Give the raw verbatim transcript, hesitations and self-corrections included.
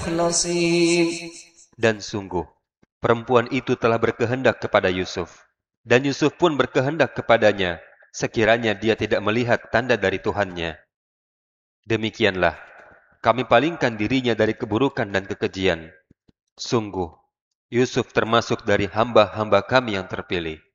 المخلصين. Dan sungguh, perempuan itu telah berkehendak kepada Yusuf. Dan Yusuf pun berkehendak kepadanya, sekiranya dia tidak melihat tanda dari Tuhannya. Demikianlah, kami palingkan dirinya dari keburukan dan kekejian. Sungguh, Yusuf termasuk dari hamba-hamba kami yang terpilih.